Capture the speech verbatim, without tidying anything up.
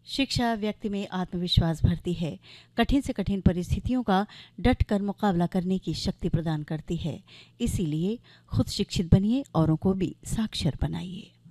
शिक्षा व्यक्ति में आत्मविश्वास भरती है, कठिन से कठिन परिस्थितियों का डट कर मुकाबला करने की शक्ति प्रदान करती है। इसीलिए खुद शिक्षित बनिए, औरों को भी साक्षर बनाइए।